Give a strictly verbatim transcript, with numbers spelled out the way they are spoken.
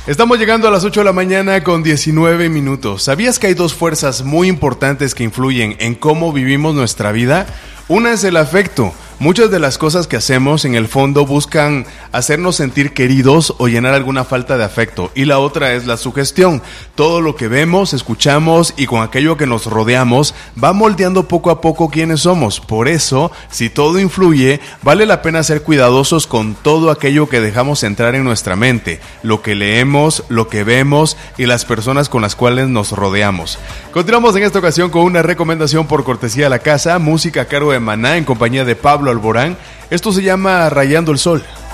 Estamos llegando a las ocho de la mañana con diecinueve minutos. ¿Sabías que hay dos fuerzas muy importantes que influyen en cómo vivimos nuestra vida? Una es el afecto. Muchas de las cosas que hacemos en el fondo buscan hacernos sentir queridos o llenar alguna falta de afecto. Y la otra es la sugestión. Todo lo que vemos, escuchamos y con aquello que nos rodeamos va moldeando poco a poco quiénes somos. Por eso, si todo influye, vale la pena ser cuidadosos con todo aquello que dejamos entrar en nuestra mente, lo que leemos, lo que vemos y las personas con las cuales nos rodeamos. Continuamos en esta ocasión con una recomendación por cortesía de la casa, música a cargo de Maná en compañía de Pablo Alborán. Esto se llama Rayando el Sol.